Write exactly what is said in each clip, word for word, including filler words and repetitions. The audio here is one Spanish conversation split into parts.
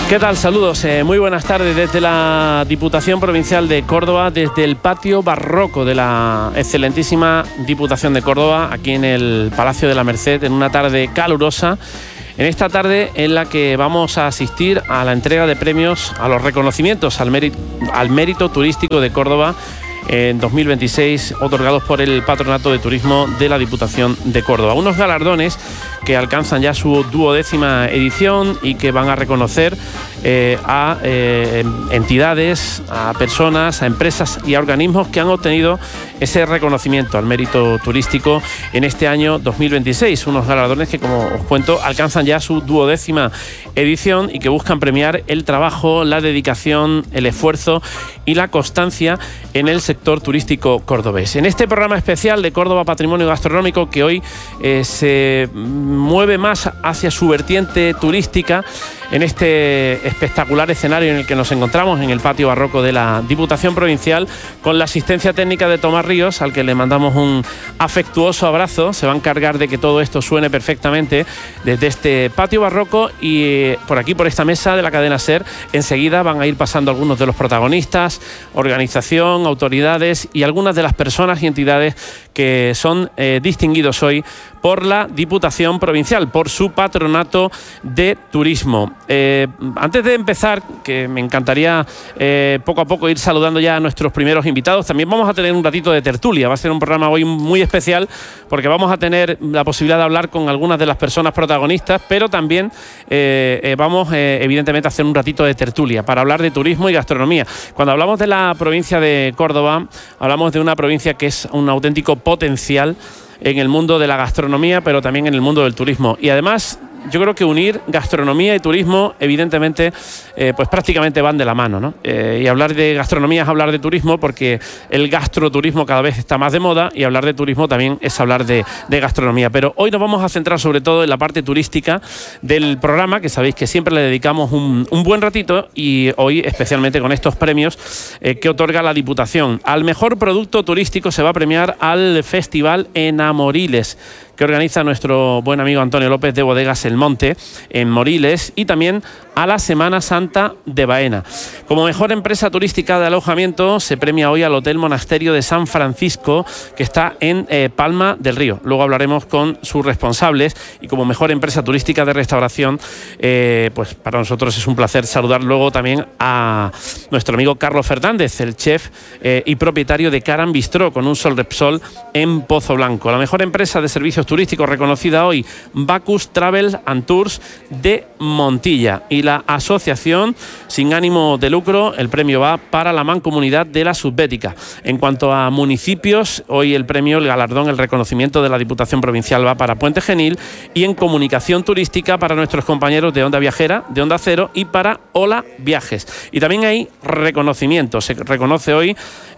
¿Qué tal? Saludos, eh, muy buenas tardes desde la Diputación Provincial de Córdoba, desde el patio barroco de la excelentísima Diputación de Córdoba, aquí en el Palacio de la Merced, en una tarde calurosa, en esta tarde en la que vamos a asistir a la entrega de premios, a los reconocimientos al mérito, al mérito turístico de Córdoba en dos mil veintiséis, otorgados por el Patronato de Turismo de la Diputación de Córdoba. Unos galardones que alcanzan ya su duodécima edición y que van a reconocer eh, a eh, entidades, a personas, a empresas y a organismos que han obtenido ese reconocimiento al mérito turístico en este año dos mil veintiséis. Unos galardones que, como os cuento, alcanzan ya su duodécima edición y que buscan premiar el trabajo, la dedicación, el esfuerzo y la constancia en el sector turístico cordobés. En este programa especial de Córdoba Patrimonio Gastronómico, que hoy eh, se mueve más hacia su vertiente turística, en este espectacular escenario en el que nos encontramos, en el patio barroco de la Diputación Provincial, con la asistencia técnica de Tomás Ríos, al que le mandamos un afectuoso abrazo. Se va a encargar de que todo esto suene perfectamente desde este patio barroco, y eh, por aquí, por esta mesa de la cadena SER, enseguida van a ir pasando algunos de los protagonistas, organización, autoridades y algunas de las personas y entidades que son eh, distinguidos hoy por la Diputación Provincial, por su Patronato de Turismo. Eh, antes de empezar, que me encantaría eh, poco a poco ir saludando ya a nuestros primeros invitados, también vamos a tener un ratito de tertulia. Va a ser un programa hoy muy especial porque vamos a tener la posibilidad de hablar con algunas de las personas protagonistas, pero también eh, eh, vamos eh, evidentemente a hacer un ratito de tertulia para hablar de turismo y gastronomía. Cuando hablamos de la provincia de Córdoba, hablamos de una provincia que es un auténtico potencial en el mundo de la gastronomía, pero también en el mundo del turismo. Y además, yo creo que unir gastronomía y turismo, evidentemente, eh, pues prácticamente van de la mano, ¿no? Eh, y hablar de gastronomía es hablar de turismo, porque el gastroturismo cada vez está más de moda, y hablar de turismo también es hablar de, de gastronomía. Pero hoy nos vamos a centrar sobre todo en la parte turística del programa, que sabéis que siempre le dedicamos un, un buen ratito, y hoy especialmente con estos premios eh, que otorga la Diputación. Al mejor producto turístico se va a premiar al Festival en Amoriles, que organiza nuestro buen amigo Antonio López de Bodegas El Monte en Moriles, y también a la Semana Santa de Baena. Como mejor empresa turística de alojamiento se premia hoy al Hotel Monasterio de San Francisco, que está en eh, Palma del Río. Luego hablaremos con sus responsables. Y como mejor empresa turística de restauración, eh, pues para nosotros es un placer saludar luego también a nuestro amigo Carlos Fernández, el chef eh, y propietario de Caram Bistró, con un Sol Repsol en Pozo Blanco. La mejor empresa de servicios turísticos reconocida hoy, Bacus Travel and Tours de Montilla. Y la asociación sin ánimo de lucro, el premio va para la Mancomunidad de la Subbética. En cuanto a municipios, hoy el premio, el galardón, el reconocimiento de la Diputación Provincial va para Puente Genil, y en comunicación turística para nuestros compañeros de Onda Viajera, de Onda Cero, y para Hola Viajes. Y también hay reconocimientos. Se reconoce hoy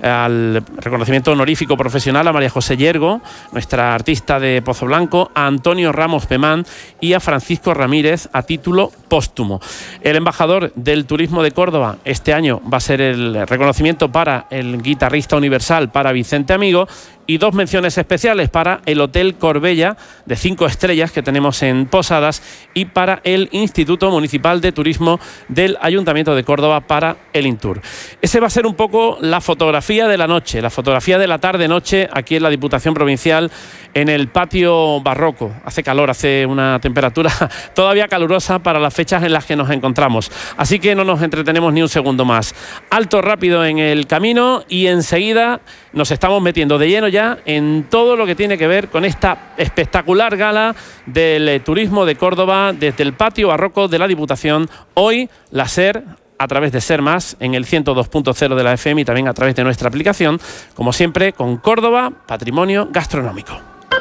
al reconocimiento honorífico profesional a María José Yergo, nuestra artista de Pozo Blanco, a Antonio Ramos Pemán y a Francisco Ramírez a título póstumo. El embajador del turismo de Córdoba este año va a ser el reconocimiento para el guitarrista universal, para Vicente Amigo, y dos menciones especiales para el Hotel Corbella de cinco estrellas que tenemos en Posadas, y para el Instituto Municipal de Turismo del Ayuntamiento de Córdoba, para el Intur. Ese va a ser un poco la fotografía de la noche, la fotografía de la tarde-noche aquí en la Diputación Provincial, en el patio barroco. Hace calor, hace una temperatura todavía calurosa para las fechas en las que nos encontramos. Así que no nos entretenemos ni un segundo más. Alto rápido en el camino, y enseguida nos estamos metiendo de lleno ya en todo lo que tiene que ver con esta espectacular gala del turismo de Córdoba desde el patio barroco de la Diputación. Hoy la SER, a través de SER Más, en el ciento dos punto cero de la F M, y también a través de nuestra aplicación, como siempre, con Córdoba Patrimonio Gastronómico.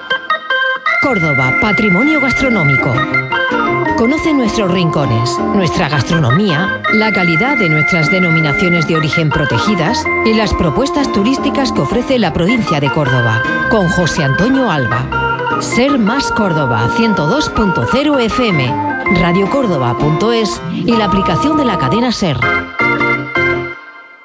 Córdoba Patrimonio Gastronómico. Conoce nuestros rincones, nuestra gastronomía, la calidad de nuestras denominaciones de origen protegidas y las propuestas turísticas que ofrece la provincia de Córdoba. Con José Antonio Alba. SER Más Córdoba ciento dos punto cero F M, radiocórdoba punto es y la aplicación de la cadena SER.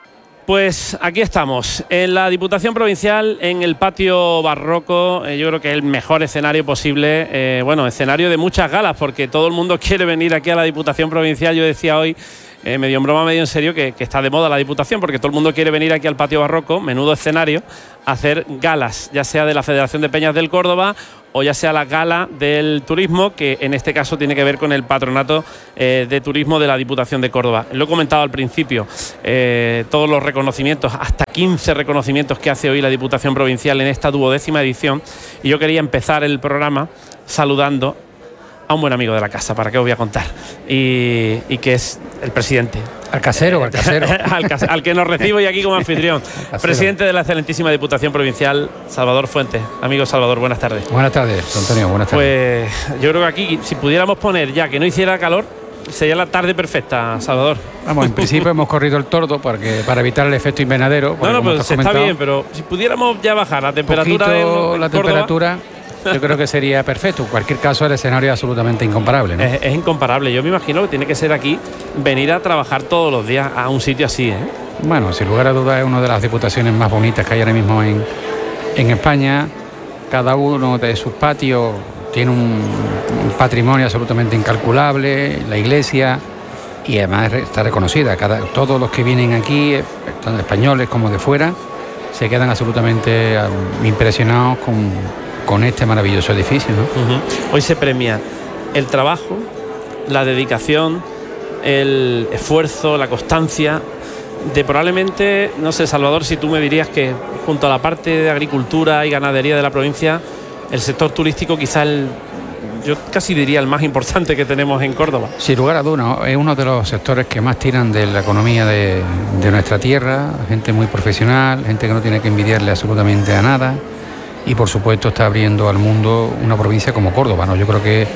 Pues aquí estamos, en la Diputación Provincial, en el Patio Barroco. Eh, yo creo que es el mejor escenario posible, eh, bueno, escenario de muchas galas, porque todo el mundo quiere venir aquí a la Diputación Provincial. Yo decía hoy, eh, medio en broma, medio en serio, que, que está de moda la Diputación, porque todo el mundo quiere venir aquí al Patio Barroco, menudo escenario, a hacer galas, ya sea de la Federación de Peñas del Córdoba o ya sea la gala del turismo, que en este caso tiene que ver con el patronato eh, de turismo de la Diputación de Córdoba. Lo he comentado al principio, eh, todos los reconocimientos, hasta quince reconocimientos que hace hoy la Diputación Provincial en esta duodécima edición, y yo quería empezar el programa saludando a un buen amigo de la casa, ¿para qué os voy a contar? Y, y que es el presidente. Al casero, al casero. al, cas al que nos recibo y aquí como anfitrión. Presidente de la excelentísima Diputación Provincial, Salvador Fuentes. Amigo Salvador, buenas tardes. Buenas tardes, Antonio, buenas tardes. Pues yo creo que aquí, si pudiéramos poner ya que no hiciera calor, sería la tarde perfecta, Salvador. Vamos, en principio hemos corrido el tordo porque, para evitar el efecto invernadero. No, no, pero se está bien, pero si pudiéramos ya bajar la temperatura de la temperatura, yo creo que sería perfecto. En cualquier caso, el escenario es absolutamente incomparable, ¿no? Es, es incomparable. Yo me imagino que tiene que ser aquí, venir a trabajar todos los días a un sitio así, ¿eh? Bueno, sin lugar a dudas es una de las diputaciones más bonitas que hay ahora mismo en, en España. Cada uno de sus patios tiene un, un patrimonio absolutamente incalculable, la iglesia, y además está reconocida. Cada, todos los que vienen aquí, tanto españoles como de fuera, se quedan absolutamente impresionados con, con este maravilloso edificio, ¿no? Uh-huh. Hoy se premia el trabajo, la dedicación, el esfuerzo, la constancia de probablemente, no sé, Salvador, si tú me dirías que junto a la parte de agricultura y ganadería de la provincia, el sector turístico quizá el, yo casi diría el más importante que tenemos en Córdoba. Sin lugar a dudas, es uno de los sectores que más tiran de la economía de, de nuestra tierra, gente muy profesional, gente que no tiene que envidiarle absolutamente a nada, y por supuesto está abriendo al mundo una provincia como Córdoba, ¿no? Yo creo que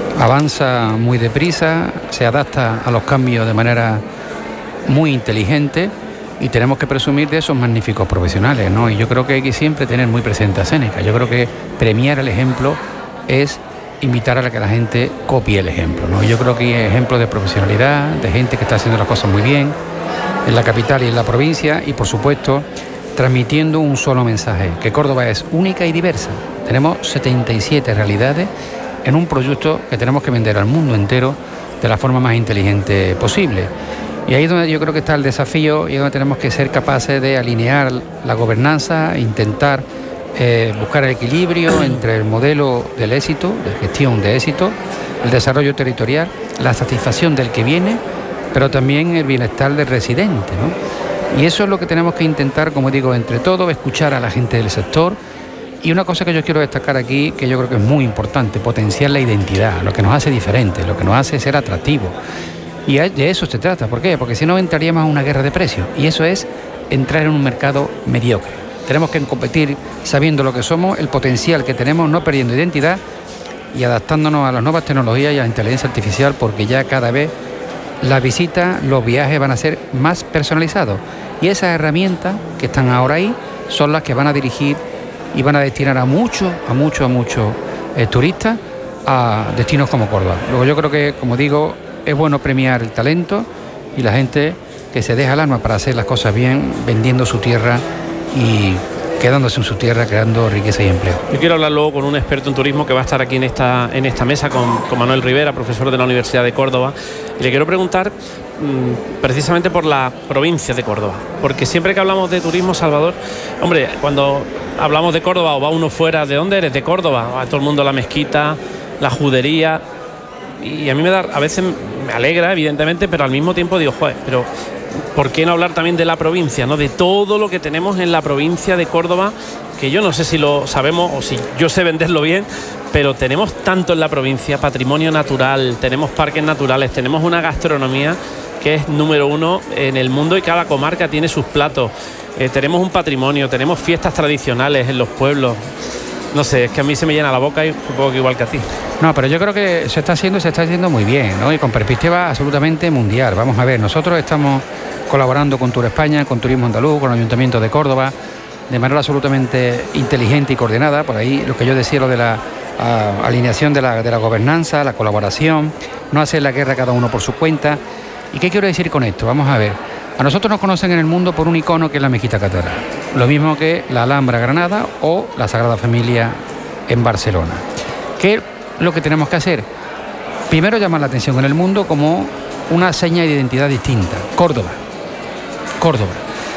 avanza muy deprisa, se adapta a los cambios de manera muy inteligente, y tenemos que presumir de esos magníficos profesionales, ¿no? Y yo creo que hay que siempre tener muy presente a Séneca. Yo creo que premiar el ejemplo es invitar a que la gente copie el ejemplo, ¿no? Yo creo que hay ejemplos de profesionalidad, de gente que está haciendo las cosas muy bien en la capital y en la provincia, y por supuesto transmitiendo un solo mensaje, que Córdoba es única y diversa. Tenemos setenta y siete realidades en un proyecto que tenemos que vender al mundo entero de la forma más inteligente posible. Y ahí es donde yo creo que está el desafío, y es donde tenemos que ser capaces de alinear la gobernanza, intentar eh, buscar el equilibrio entre el modelo del éxito, de gestión de éxito, el desarrollo territorial, la satisfacción del que viene, pero también el bienestar del residente, ¿no? Y eso es lo que tenemos que intentar, como digo, entre todos, escuchar a la gente del sector. Y una cosa que yo quiero destacar aquí, que yo creo que es muy importante, potenciar la identidad, lo que nos hace diferentes, lo que nos hace ser atractivos. Y de eso se trata. ¿Por qué? Porque si no entraríamos a una guerra de precios, y eso es entrar en un mercado mediocre. Tenemos que competir sabiendo lo que somos, el potencial que tenemos, no perdiendo identidad y adaptándonos a las nuevas tecnologías y a la inteligencia artificial, porque ya cada vez las visitas, los viajes van a ser más personalizados, y esas herramientas que están ahora ahí son las que van a dirigir y van a destinar a muchos, a muchos, a muchos eh, turistas a destinos como Córdoba. Luego yo creo que, como digo, es bueno premiar el talento y la gente que se deja el alma para hacer las cosas bien, vendiendo su tierra y quedándose en su tierra, creando riqueza y empleo. Yo quiero hablar luego con un experto en turismo que va a estar aquí en esta, en esta mesa, con, con Manuel Rivera, profesor de la Universidad de Córdoba. Y le quiero preguntar mmm, precisamente por la provincia de Córdoba, porque siempre que hablamos de turismo, Salvador, hombre, cuando hablamos de Córdoba o va uno fuera, ¿de dónde eres? De Córdoba, va todo el mundo a la mezquita, la judería, y a mí me da, a veces me alegra, evidentemente, pero al mismo tiempo digo, joder, pero ¿por qué no hablar también de la provincia, ¿no? De todo lo que tenemos en la provincia de Córdoba, que yo no sé si lo sabemos o si yo sé venderlo bien, pero tenemos tanto en la provincia, patrimonio natural, tenemos parques naturales, tenemos una gastronomía que es número uno en el mundo, y cada comarca tiene sus platos, eh, tenemos un patrimonio, tenemos fiestas tradicionales en los pueblos. No sé, es que a mí se me llena la boca, y supongo que igual que a ti. No, pero yo creo que se está haciendo y se está haciendo muy bien, ¿no? Y con perspectiva absolutamente mundial. Vamos a ver, nosotros estamos colaborando con Tour España, con Turismo Andaluz, con el Ayuntamiento de Córdoba, de manera absolutamente inteligente y coordinada. Por ahí lo que yo decía, lo de la a, alineación de la, de la gobernanza, la colaboración, no hacer la guerra cada uno por su cuenta. ¿Y qué quiero decir con esto? Vamos a ver, A nosotros nos conocen en el mundo por un icono que es la Mezquita Catedral, lo mismo que la Alhambra Granada o la Sagrada Familia en Barcelona. ¿Qué es lo que tenemos que hacer? Primero, llamar la atención en el mundo como una seña de identidad distinta. Córdoba, Córdoba.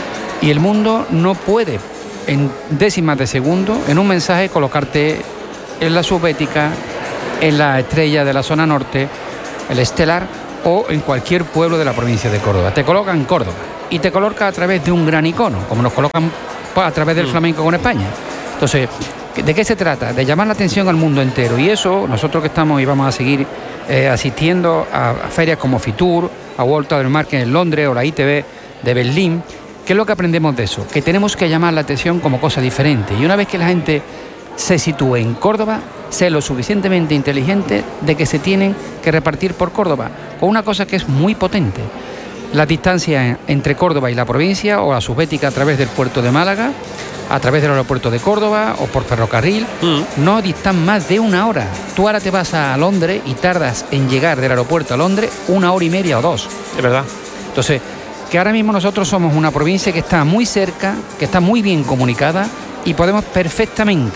Y el mundo no puede, en décimas de segundo, en un mensaje, colocarte en la subbética, en la estrella de la zona norte, el estelar, o en cualquier pueblo de la provincia de Córdoba. Te colocan en Córdoba y te coloca a través de un gran icono, como nos colocan a través del flamenco con España. Entonces, ¿de qué se trata? De llamar la atención al mundo entero, y eso nosotros que estamos y vamos a seguir eh, asistiendo a, a ferias como Fitur, a World Travel Market en Londres o la I T B de Berlín. ¿Qué es lo que aprendemos de eso? Que tenemos que llamar la atención como cosa diferente, y una vez que la gente se sitúe en Córdoba, sea lo suficientemente inteligente de que se tienen que repartir por Córdoba, con una cosa que es muy potente. La distancia entre Córdoba y la provincia, o la subbética a través del puerto de Málaga, a través del aeropuerto de Córdoba o por ferrocarril, mm. no distan más de una hora. Tú ahora te vas a Londres y tardas en llegar del aeropuerto a Londres una hora y media o dos. Es verdad. Entonces, que ahora mismo nosotros somos una provincia que está muy cerca, que está muy bien comunicada, y podemos perfectamente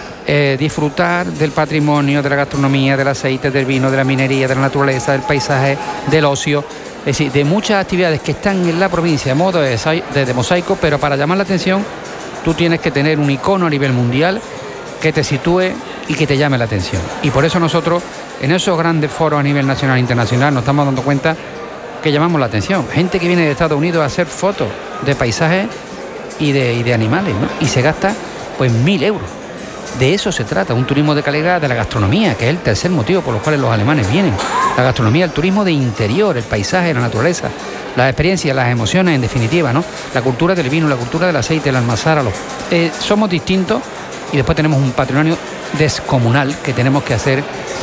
Eh, disfrutar del patrimonio, de la gastronomía, del aceite, del vino, de la minería, de la naturaleza, del paisaje, del ocio, es decir, de muchas actividades que están en la provincia de modo de, de, de mosaico, pero para llamar la atención tú tienes que tener un icono a nivel mundial que te sitúe y que te llame la atención. Y por eso nosotros, en esos grandes foros a nivel nacional e internacional, nos estamos dando cuenta que llamamos la atención. Gente que viene de Estados Unidos a hacer fotos de paisajes y de, y de animales, ¿no? Y se gasta pues mil euros. De eso se trata, un turismo de calidad, de la gastronomía, que es el tercer motivo por los cuales los alemanes vienen. La gastronomía, el turismo de interior, el paisaje, la naturaleza, las experiencias, las emociones, en definitiva, ¿no? La cultura del vino, la cultura del aceite, el almazara. Los... Eh, somos distintos, y después tenemos un patrimonio descomunal que tenemos que hacer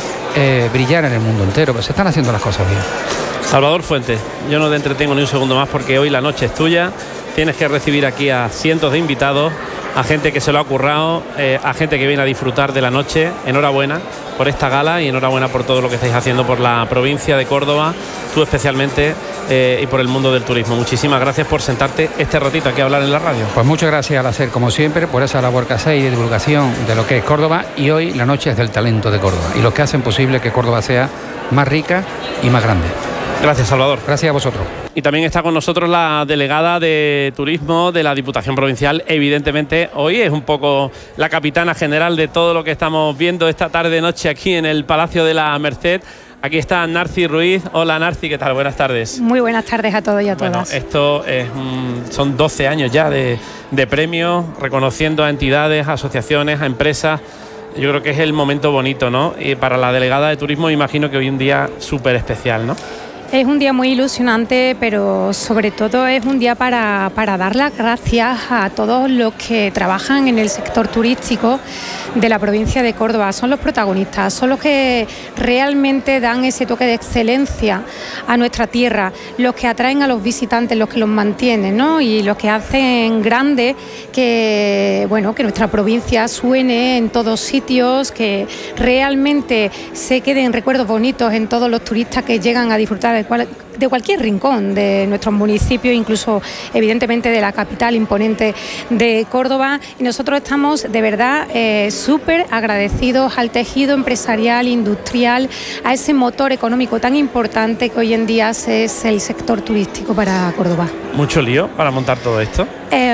eh, brillar en el mundo entero, pero se están haciendo las cosas bien. Salvador Fuentes, yo no te entretengo ni un segundo más porque hoy la noche es tuya. Tienes que recibir aquí a cientos de invitados, a gente que se lo ha currado, eh, a gente que viene a disfrutar de la noche. Enhorabuena por esta gala y enhorabuena por todo lo que estáis haciendo por la provincia de Córdoba, tú especialmente, eh, y por el mundo del turismo. Muchísimas gracias por sentarte este ratito aquí a hablar en la radio. Pues muchas gracias al hacer, como siempre, por esa labor que hacéis de divulgación de lo que es Córdoba, y hoy la noche es del talento de Córdoba y los que hacen posible que Córdoba sea más rica y más grande. Gracias, Salvador. Gracias a vosotros. Y también está con nosotros la delegada de Turismo de la Diputación Provincial. Evidentemente, hoy es un poco la capitana general de todo lo que estamos viendo esta tarde-noche aquí en el Palacio de la Merced. Aquí está Narci Ruiz. Hola, Narci, ¿qué tal? Buenas tardes. Muy buenas tardes a todos y a bueno, todas. Esto es, mm, son doce años ya de, de premios, reconociendo a entidades, a asociaciones, a empresas. Yo creo que es el momento bonito, ¿no? Y para la delegada de Turismo, imagino que hoy un día súper especial, ¿no? Es un día muy ilusionante, pero sobre todo es un día para, para dar las gracias a todos los que trabajan en el sector turístico de la provincia de Córdoba. Son los protagonistas, son los que realmente dan ese toque de excelencia a nuestra tierra, los que atraen a los visitantes, los que los mantienen, ¿no? Y los que hacen grande que, bueno, que nuestra provincia suene en todos sitios, que realmente se queden recuerdos bonitos en todos los turistas que llegan a disfrutar de, cual, de cualquier rincón de nuestros municipios, incluso evidentemente de la capital imponente de Córdoba. Y nosotros estamos de verdad eh, súper agradecidos al tejido empresarial, industrial, a ese motor económico tan importante que hoy en día es el sector turístico para Córdoba. ¿Mucho lío para montar todo esto?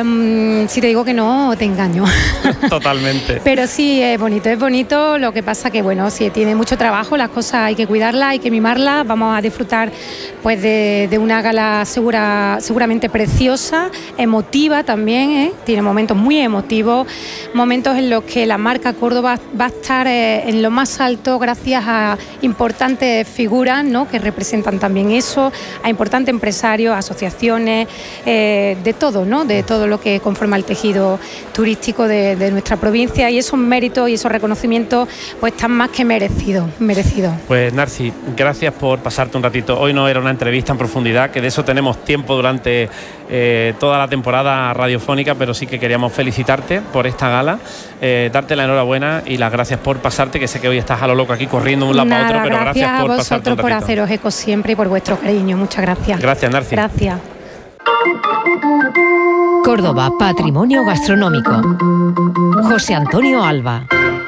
Eh, si te digo que no, te engaño. Totalmente. Pero sí, es bonito, es bonito. Lo que pasa que, bueno, sí, tiene mucho trabajo, las cosas hay que cuidarlas, hay que mimarlas. Vamos a disfrutar pues de, de una gala segura, seguramente preciosa, emotiva también, ¿eh? Tiene momentos muy emotivos, momentos en los que la marca Córdoba va a estar eh, en lo más alto gracias a importantes figuras, ¿no?, que representan también eso, a importantes empresarios, asociaciones, eh, de todo, ¿no?, de todo lo que conforma el tejido turístico de, de nuestra provincia, y esos méritos y esos reconocimientos pues están más que merecidos, merecidos. Pues Narci, gracias por pasarte un ratito. Hoy no era una entrevista en profundidad, que de eso tenemos tiempo durante eh, toda la temporada radiofónica, pero sí que queríamos felicitarte por esta gala, eh, darte la enhorabuena y las gracias por pasarte, que sé que hoy estás a lo loco aquí corriendo de un lado para otro, pero gracias, gracias por pasarte un ratito. Gracias a vosotros por haceros eco siempre y por vuestro cariño. Muchas gracias. Gracias, Narci. Gracias. Córdoba, Patrimonio Gastronómico. José Antonio Alba.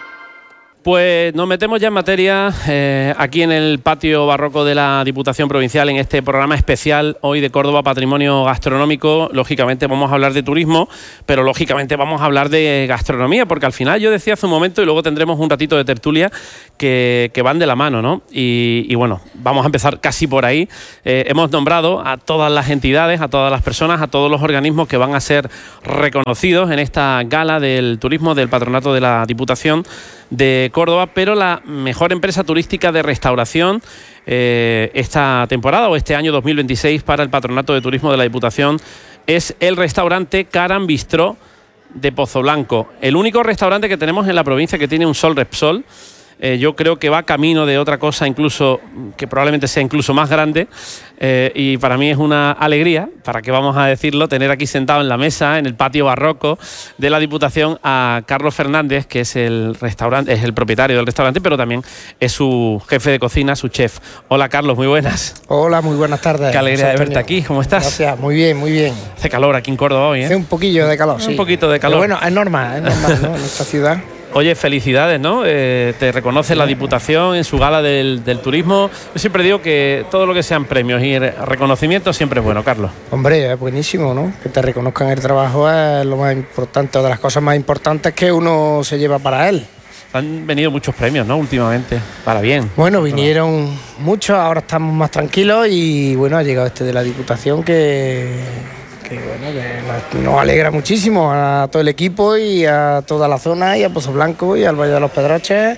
Pues nos metemos ya en materia eh, aquí en el patio barroco de la Diputación Provincial en este programa especial hoy de Córdoba Patrimonio Gastronómico. Lógicamente vamos a hablar de turismo, pero lógicamente vamos a hablar de gastronomía, porque al final yo decía hace un momento y luego tendremos un ratito de tertulia que, que van de la mano, ¿no? Y, y bueno, vamos a empezar casi por ahí. Eh, hemos nombrado a todas las entidades, a todas las personas, a todos los organismos que van a ser reconocidos en esta gala del turismo del Patronato de la Diputación de Córdoba, pero la mejor empresa turística de restauración eh, esta temporada o este año dos mil veintiséis para el Patronato de Turismo de la Diputación es el restaurante Caram Bistró de Pozoblanco, el único restaurante que tenemos en la provincia que tiene un Sol Repsol. Eh, yo creo que va camino de otra cosa incluso que probablemente sea incluso más grande eh, y para mí es una alegría, para qué vamos a decirlo, tener aquí sentado en la mesa, en el patio barroco de la Diputación a Carlos Fernández, que es el restaurante, es el propietario del restaurante, pero también es su jefe de cocina, su chef. Hola Carlos, muy buenas. Hola, muy buenas tardes. Qué alegría de verte aquí, ¿cómo estás? Gracias, muy bien, muy bien. Hace calor aquí en Córdoba hoy, ¿eh? Hace un poquillo de calor, sí. Un poquito de calor. Pero bueno, es normal, es normal, ¿no? En esta ciudad. Oye, felicidades, ¿no? Eh, te reconoce la Diputación en su gala del, del turismo. Yo siempre digo que todo lo que sean premios y reconocimientos siempre es bueno, Carlos. Hombre, es buenísimo, ¿no? Que te reconozcan el trabajo es lo más importante, o de las cosas más importantes que uno se lleva para él. Han venido muchos premios, ¿no? Últimamente, para bien. Bueno, vinieron muchos, ahora estamos más tranquilos y bueno, ha llegado este de la Diputación que... que bueno, que nos alegra muchísimo a todo el equipo y a toda la zona y a Pozoblanco y al Valle de los Pedroches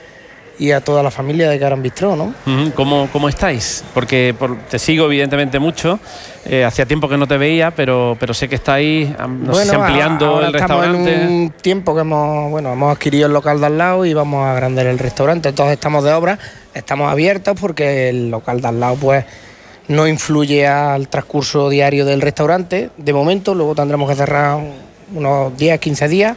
y a toda la familia de Caram Bistró, ¿no? ¿Cómo, cómo estáis? Porque por, te sigo evidentemente mucho, eh, hacía tiempo que no te veía, pero, pero sé que estáis no bueno, sé si ampliando ahora el estamos restaurante. En un tiempo que hemos, bueno, hemos adquirido el local de al lado y vamos a agrandar el restaurante, todos estamos de obra, estamos abiertos porque el local de al lado pues no influye al transcurso diario del restaurante, de momento, luego tendremos que cerrar unos diez, quince días,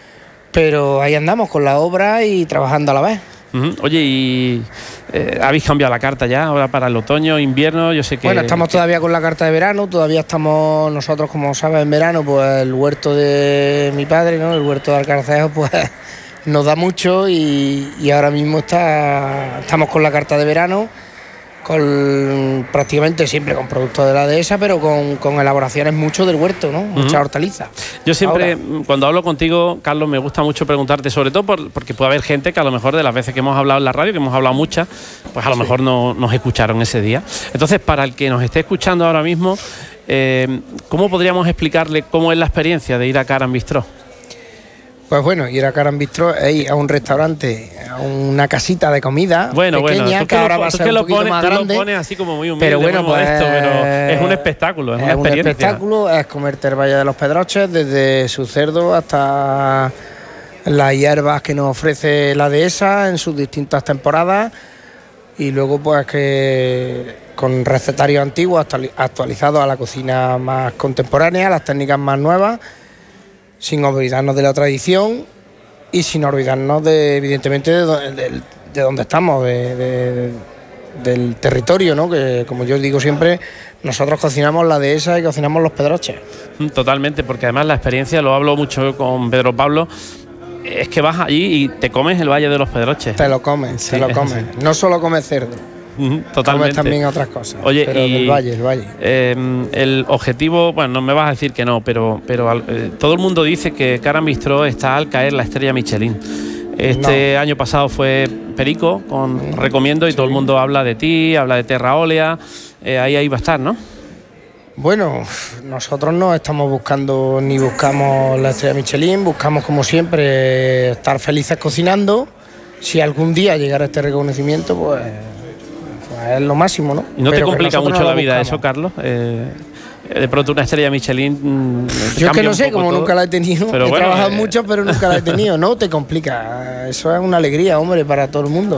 pero ahí andamos con la obra y trabajando a la vez. Uh-huh. Oye, ¿y eh, habéis cambiado la carta ya ahora para el otoño, invierno? Yo sé que... Bueno, estamos todavía con la carta de verano, todavía estamos nosotros, como sabes, en verano, pues el huerto de mi padre, ¿no? El huerto de Alcarcejo, pues nos da mucho y, y ahora mismo está, estamos con la carta de verano, con prácticamente siempre con productos de la dehesa, pero con, con elaboraciones mucho del huerto, ¿no? Mucha uh-huh. hortaliza. Yo siempre, ahora, cuando hablo contigo, Carlos, me gusta mucho preguntarte, sobre todo por, porque puede haber gente que a lo mejor de las veces que hemos hablado en la radio, que hemos hablado muchas, pues a lo sí. mejor no nos escucharon ese día. Entonces, para el que nos esté escuchando ahora mismo, eh, ¿cómo podríamos explicarle cómo es la experiencia de ir a Caram Bistró? Pues bueno, ir a Caram Bistró es ir a un restaurante, a una casita de comida bueno, pequeña, bueno, que ahora va a ser un poquito pones, más tú grande. Lo pones así como muy humilde, pero bueno, muy pues, modesto, pero es un espectáculo, es, es una experiencia. un espectáculo, es comerte el Valle de los Pedroches, desde su cerdo hasta las hierbas que nos ofrece la dehesa en sus distintas temporadas y luego pues que con recetarios antiguos actualizados a la cocina más contemporánea, las técnicas más nuevas, sin olvidarnos de la tradición y sin olvidarnos de, evidentemente, de, de, de dónde estamos, de, de, del territorio, ¿no? Que, como yo digo siempre, nosotros cocinamos la dehesa y cocinamos los Pedroches. Totalmente, porque además la experiencia, lo hablo mucho con Pedro Pablo, es que vas allí y te comes el Valle de los Pedroches. Te lo comes, sí, te lo comes. Sí. No solo comes cerdo. Totalmente. Comes también otras cosas. Oye, pero y el valle, el valle. Eh, el objetivo, bueno, no me vas a decir que no, pero, pero eh, todo el mundo dice que Caram Bistró está al caer la estrella Michelin. Este no. año pasado fue Perico con mm, Recomiendo y sí. todo el mundo habla de ti, habla de Terra Olea. Eh, ahí, ahí va a estar, ¿no? Bueno, nosotros no estamos buscando ni buscamos la estrella Michelin, buscamos como siempre estar felices cocinando. Si algún día llegara este reconocimiento, pues... es lo máximo, ¿no? ¿Y no pero te complica mucho no la vida buscamos. eso, Carlos? Eh, de pronto una estrella Michelin... Yo es que no sé, como todo. Nunca la he tenido. Pero he bueno, trabajado eh... mucho, pero nunca la he tenido. No te complica. Eso es una alegría, hombre, para todo el mundo.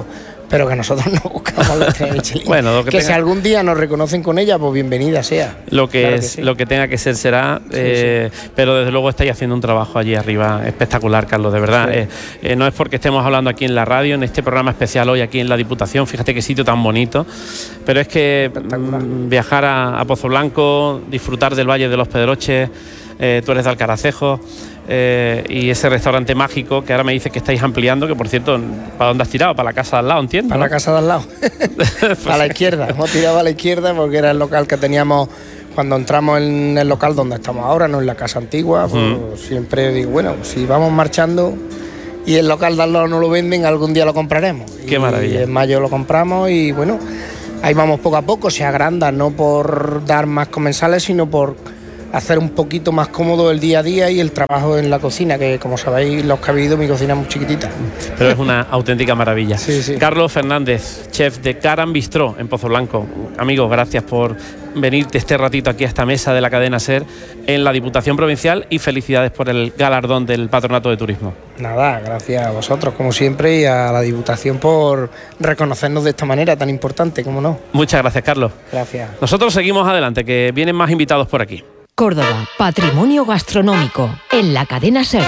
pero que nosotros no buscamos la estrella Michelin. Bueno, que, que tenga... si algún día nos reconocen con ella, pues bienvenida sea. Lo que, claro es, que sí. lo que tenga que ser será, sí, eh, sí. pero desde luego estáis haciendo un trabajo allí arriba espectacular, Carlos, de verdad. Sí. Eh, eh, no es porque estemos hablando aquí en la radio, en este programa especial hoy aquí en la Diputación, fíjate qué sitio tan bonito, pero es que mm, viajar a, a Pozoblanco, disfrutar del Valle de los Pedroches, eh, tú eres de Alcaracejo, Eh, y ese restaurante mágico que ahora me dices que estáis ampliando, que por cierto, ¿para dónde has tirado? ¿Para la casa de al lado, entiendo? Para ¿no? la casa de al lado. Pues a la izquierda, hemos tirado a la izquierda porque era el local que teníamos cuando entramos en el local donde estamos ahora, no en la casa antigua. Pues uh-huh. Siempre digo, bueno, si vamos marchando y el local de al lado no lo venden, algún día lo compraremos. Qué y maravilla. En mayo lo compramos y bueno, ahí vamos poco a poco, se agranda, no por dar más comensales, sino por hacer un poquito más cómodo el día a día y el trabajo en la cocina, que como sabéis, los que habéis ido, mi cocina es muy chiquitita. Pero es una auténtica maravilla. Sí, sí. Carlos Fernández, chef de Caram Bistró en Pozoblanco. Amigo, gracias por venirte este ratito aquí a esta mesa de la cadena SER en la Diputación Provincial y felicidades por el galardón del Patronato de Turismo. Nada, gracias a vosotros como siempre y a la Diputación por reconocernos de esta manera tan importante, ¿cómo no? Muchas gracias, Carlos. Gracias. Nosotros seguimos adelante, que vienen más invitados por aquí. Córdoba, patrimonio gastronómico, en la cadena SER.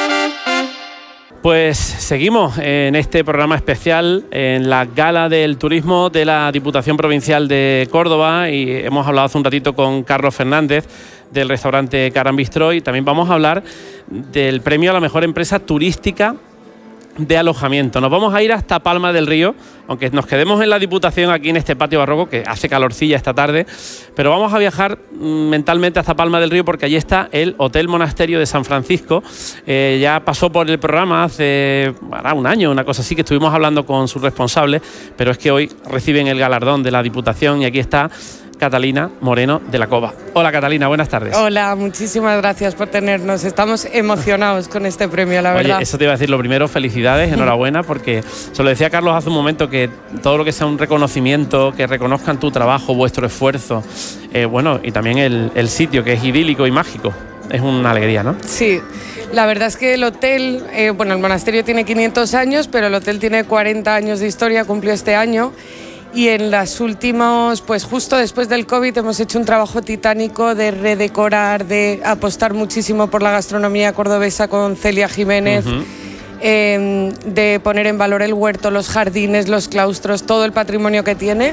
Pues seguimos en este programa especial, en la Gala del Turismo de la Diputación Provincial de Córdoba, y hemos hablado hace un ratito con Carlos Fernández del restaurante Caram Bistró, y también vamos a hablar del premio a la mejor empresa turística de alojamiento. Nos vamos a ir hasta Palma del Río, aunque nos quedemos en la Diputación aquí en este patio barroco, que hace calorcilla esta tarde, pero vamos a viajar mentalmente hasta Palma del Río porque allí está el Hotel Monasterio de San Francisco. Eh, ya pasó por el programa hace bueno, un año, una cosa así, que estuvimos hablando con sus responsables, pero es que hoy reciben el galardón de la Diputación y aquí está Catalina Moreno de la Cova. Hola Catalina, buenas tardes. Hola, muchísimas gracias por tenernos. Estamos emocionados con este premio, la verdad. Oye, eso te iba a decir lo primero, felicidades, enhorabuena, porque se lo decía Carlos hace un momento, que todo lo que sea un reconocimiento, que reconozcan tu trabajo, vuestro esfuerzo, eh, bueno, y también el, el sitio, que es idílico y mágico. Es una alegría, ¿no? Sí, la verdad es que el hotel, eh, bueno, el monasterio tiene quinientos años, pero el hotel tiene cuarenta años de historia, cumplió este año. Y en las últimos, pues justo después del COVID hemos hecho un trabajo titánico de redecorar, de apostar muchísimo por la gastronomía cordobesa con Celia Jiménez, uh-huh. eh, de poner en valor el huerto, los jardines, los claustros, todo el patrimonio que tiene.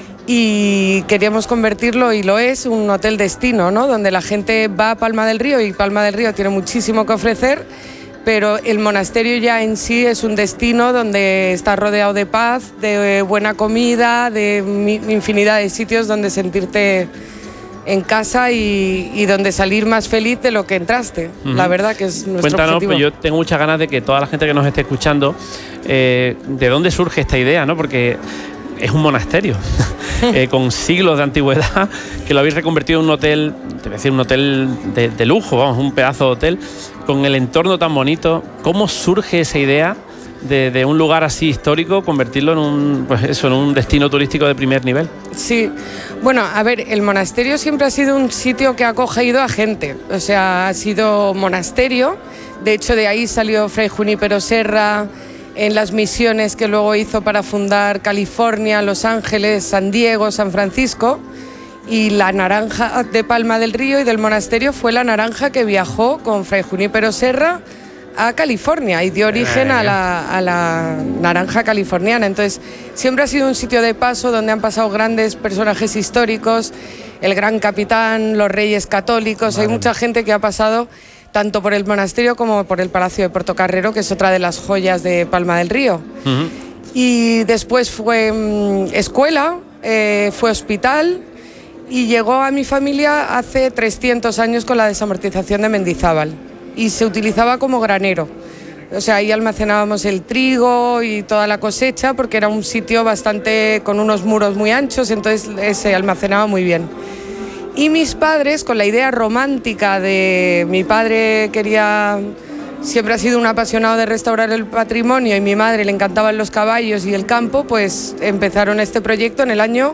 Y queríamos convertirlo, y lo es, un hotel destino, ¿no? Donde la gente va a Palma del Río, y Palma del Río tiene muchísimo que ofrecer, pero el monasterio ya en sí es un destino donde está rodeado de paz, de buena comida, de infinidad de sitios donde sentirte en casa y, y donde salir más feliz de lo que entraste. Uh-huh. La verdad que es nuestro Cuéntanos, objetivo. Pues yo tengo muchas ganas de que toda la gente que nos esté escuchando, eh, ¿de dónde surge esta idea, no? Porque es un monasterio eh, con siglos de antigüedad, que lo habéis reconvertido en un hotel, te voy a decir, un hotel de, de lujo, vamos, un pedazo de hotel, con el entorno tan bonito. ¿Cómo surge esa idea de, de un lugar así histórico, convertirlo en un, pues eso, en un destino turístico de primer nivel? Sí, bueno, a ver, el monasterio siempre ha sido un sitio que ha acogido a gente, o sea, ha sido monasterio, de hecho de ahí salió Fray Junípero Serra, en las misiones que luego hizo para fundar California, Los Ángeles, San Diego, San Francisco, y la naranja de Palma del Río y del monasterio fue la naranja que viajó con Fray Junípero Serra a California y dio origen a la, a la naranja californiana. Entonces siempre ha sido un sitio de paso donde han pasado grandes personajes históricos, el gran capitán, los reyes católicos, vale. Hay mucha gente que ha pasado tanto por el monasterio como por el Palacio de Portocarrero, que es otra de las joyas de Palma del Río. Uh-huh. Y después fue mmm, escuela, eh, fue hospital, y llegó a mi familia hace trescientos años con la desamortización de Mendizábal, y se utilizaba como granero. O sea, ahí almacenábamos el trigo y toda la cosecha, porque era un sitio bastante con unos muros muy anchos, entonces se almacenaba muy bien. Y mis padres, con la idea romántica de mi padre quería, siempre ha sido un apasionado de restaurar el patrimonio, y mi madre le encantaban los caballos y el campo, pues empezaron este proyecto en el año,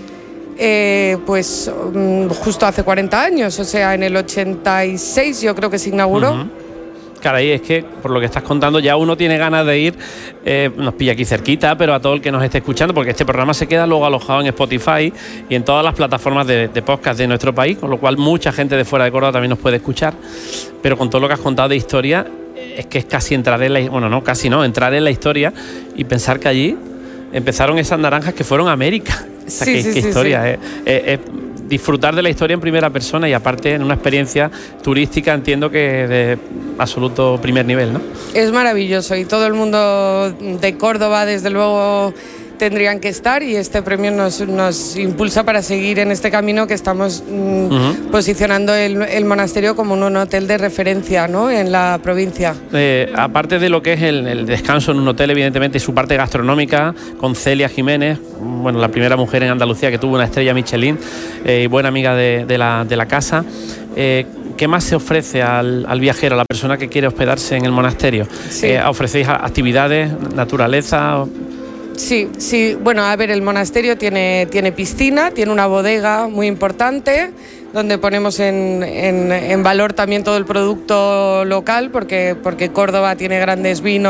eh, pues justo hace cuarenta años, o sea, en el ochenta y seis yo creo que se inauguró. Uh-huh. Caray, es que por lo que estás contando ya uno tiene ganas de ir, eh, nos pilla aquí cerquita, pero a todo el que nos esté escuchando, porque este programa se queda luego alojado en Spotify y en todas las plataformas de, de podcast de nuestro país, con lo cual mucha gente de fuera de Córdoba también nos puede escuchar, pero con todo lo que has contado de historia, es que es casi entrar en la, bueno, no, casi no, entrar en la historia y pensar que allí empezaron esas naranjas que fueron a América. O sea, sí, qué, sí, qué sí, historia, sí. Eh, eh, eh, disfrutar de la historia en primera persona y aparte en una experiencia turística, entiendo que de absoluto primer nivel, ¿no? Es maravilloso y todo el mundo de Córdoba, desde luego, tendrían que estar, y este premio nos, nos impulsa para seguir en este camino que estamos mm, uh-huh. posicionando el, el monasterio como un hotel de referencia, ¿no?, en la provincia. Eh, aparte de lo que es el, el descanso en un hotel, evidentemente, y su parte gastronómica, con Celia Jiménez, bueno, la primera mujer en Andalucía que tuvo una estrella Michelin, eh, y buena amiga de, de, la, de la casa. Eh, ¿Qué más se ofrece al, al viajero, a la persona que quiere hospedarse en el monasterio? Sí. Eh, ¿Ofrecéis actividades, naturaleza? Sí, sí, bueno, a ver, el monasterio tiene, tiene piscina, tiene una bodega muy importante, donde ponemos en, en, en valor también todo el producto local, porque, porque Córdoba tiene grandes vinos